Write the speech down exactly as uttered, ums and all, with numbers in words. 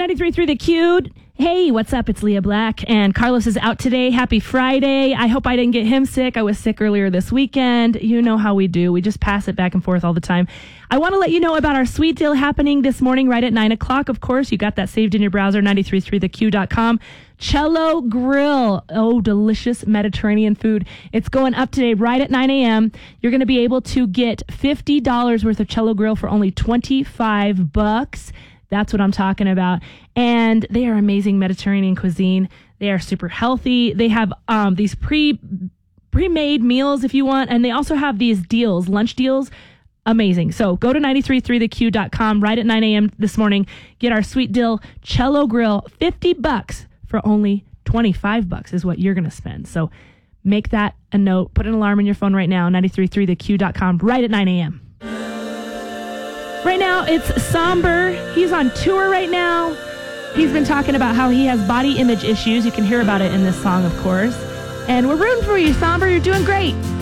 ninety-three point three The Q. Hey, what's up? It's Leah Black, and Carlos is out today. Happy Friday. I hope I didn't get him sick. I was sick earlier this weekend. You know how we do. We just pass it back and forth all the time. I want to let you know about our sweet deal happening this morning right at nine o'clock. Of course, you got that saved in your browser, ninety-three point three the q dot com. Cello Grill. Oh, delicious Mediterranean food. It's going up today right at nine a.m. You're going to be able to get fifty dollars worth of Cello Grill for only twenty-five bucks. That's what I'm talking about. And they are amazing Mediterranean cuisine. They are super healthy. They have um, these pre, pre-made meals if you want. And they also have these deals, lunch deals. Amazing. So go to ninety-three point three the q dot com right at nine a.m. this morning. Get our sweet deal, Cello Grill, fifty bucks for only twenty-five bucks is what you're going to spend. So make that a note. Put an alarm in your phone right now, ninety-three point three the q dot com right at nine a.m. Right now, it's Somber. He's on tour right now. He's been talking about how he has body image issues. You can hear about it in this song, of course. And we're rooting for you, Somber. You're doing great.